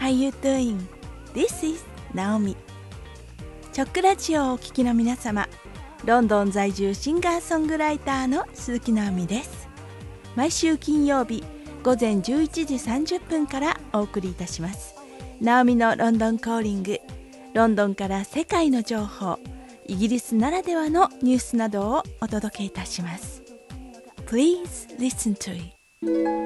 How you doing? This is Naomi。 チョックラジオをお聞きの皆様、ロンドン在住シンガーソングライターの鈴木直美です。毎週金曜日午前11時30分からお送りいたします。ナオミのロンドンコーリング。ロンドンから世界の情報、イギリスならではのニュースなどをお届けいたします。Please listen to it.